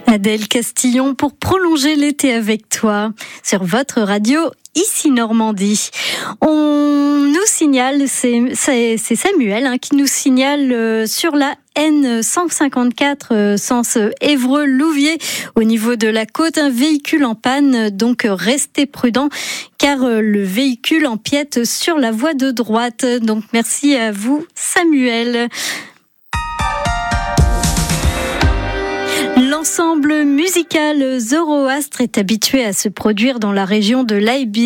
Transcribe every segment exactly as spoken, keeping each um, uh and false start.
Adèle Castillon pour prolonger l'été avec toi sur votre radio ici Normandie. On nous signale, c'est, c'est, c'est Samuel hein, qui nous signale euh, sur la N cent cinquante-quatre euh, sens Évreux-Louviers au niveau de la côte, un véhicule en panne, donc euh, restez prudents car euh, le véhicule empiète sur la voie de droite. Donc merci à vous Samuel. L'ensemble musical Zoroastre est habitué à se produire dans la région de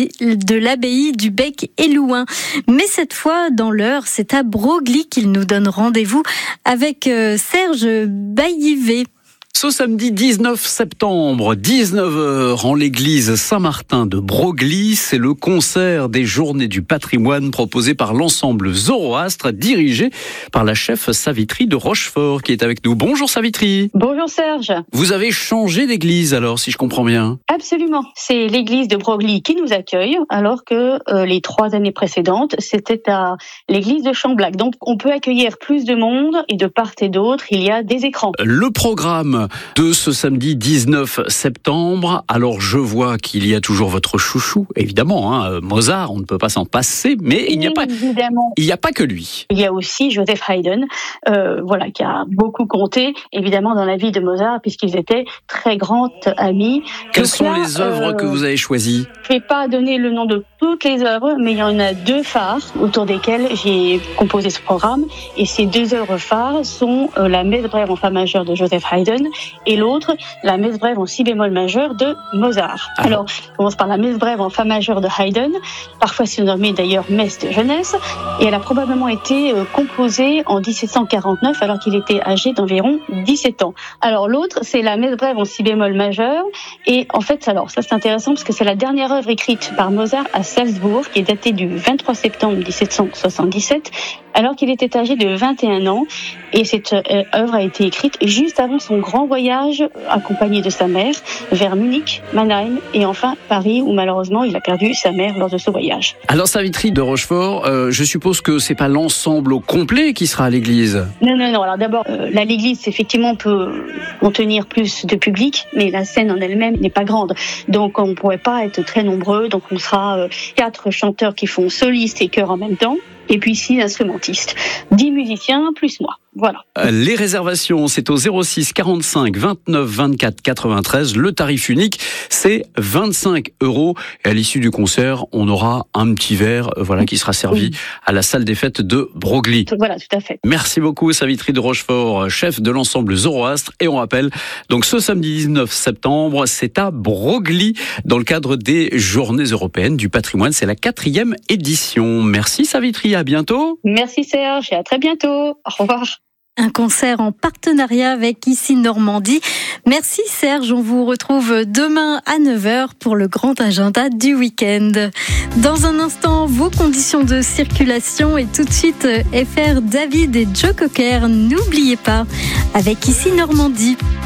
l'abbaye du Bec et Louhain. Mais cette fois, dans l'heure, c'est à Broglie qu'il nous donne rendez-vous avec Serge Baillivet. Ce samedi dix-neuf septembre, dix-neuf heures, en l'église Saint-Martin de Broglie, c'est le concert des Journées du patrimoine proposé par l'ensemble Zoroastre, dirigé par la chef Savitri de Rochefort, qui est avec nous. Bonjour Savitri. Bonjour Serge. Vous avez changé d'église alors, si je comprends bien. Absolument. C'est l'église de Broglie qui nous accueille, alors que euh, les trois années précédentes, c'était à l'église de Chamblac. Donc on peut accueillir plus de monde et de part et d'autre, il y a des écrans. Le programme de ce samedi dix-neuf septembre. Alors je vois qu'il y a toujours votre chouchou, évidemment, hein, Mozart, on ne peut pas s'en passer, mais il n'y a pas, il n'y a pas que lui. Il y a aussi Joseph Haydn, euh, voilà, qui a beaucoup compté, évidemment, dans la vie de Mozart, puisqu'ils étaient très grands amis. Quelles Donc sont là, les œuvres euh, que vous avez choisies ? Je ne vais pas donner le nom de toutes les œuvres, mais il y en a deux phares autour desquelles j'ai composé ce programme. Et ces deux œuvres phares sont euh, la Messe brève en fa majeur de Joseph Haydn et l'autre, la Messe brève en si bémol majeur de Mozart. Ah. Alors, on commence par la Messe brève en fa majeur de Haydn, parfois surnommée d'ailleurs Messe de jeunesse, et elle a probablement été euh, composée en dix-sept cent quarante-neuf alors qu'il était âgé d'environ dix-sept ans. Alors l'autre, c'est la Messe brève en si bémol majeur, et en fait, alors ça c'est intéressant parce que c'est la dernière œuvre écrite par Mozart à Salzbourg, qui est datée du vingt-trois septembre dix-sept cent soixante-dix-sept, alors qu'il était âgé de vingt et un ans, et cette œuvre a été écrite juste avant son grand voyage, accompagné de sa mère, vers Munich, Mannheim, et enfin Paris, où malheureusement il a perdu sa mère lors de ce voyage. Alors Savitri de Rochefort, euh, je suppose que c'est pas l'ensemble au complet qui sera à l'église. Non, non, non. Alors d'abord, euh, là, l'église effectivement peut contenir plus de public, mais la scène en elle-même n'est pas grande, donc on ne pourrait pas être très nombreux. Donc on sera euh, quatre chanteurs qui font soliste et chœur en même temps. Et puis six instrumentistes, dix musiciens plus moi. Voilà. Les réservations, c'est au zéro six quarante-cinq vingt-neuf vingt-quatre quatre-vingt-treize. Le tarif unique, c'est vingt-cinq euros. Et à l'issue du concert, on aura un petit verre, voilà, qui sera servi oui. à la salle des fêtes de Broglie. Voilà, tout à fait. Merci beaucoup, Savitri de Rochefort, chef de l'ensemble Zoroastre. Et on rappelle, donc ce samedi dix-neuf septembre, c'est à Broglie, dans le cadre des Journées européennes du patrimoine. C'est la quatrième édition. Merci, Savitri. À bientôt. Merci, Serge. Et à très bientôt. Au revoir. Un concert en partenariat avec Ici Normandie. Merci Serge, on vous retrouve demain à neuf heures pour le grand agenda du week-end. Dans un instant, vos conditions de circulation et tout de suite F R David et Joe Cocker, n'oubliez pas, avec Ici Normandie.